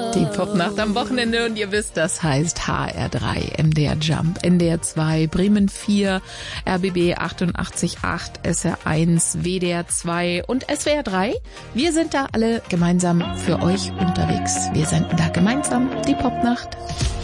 Die Popnacht am Wochenende und ihr wisst, das heißt HR3, MDR Jump, NDR 2, Bremen 4, RBB 88.8, SR1, WDR 2 und SWR 3. Wir sind da alle gemeinsam für euch unterwegs. Wir senden da gemeinsam die Popnacht.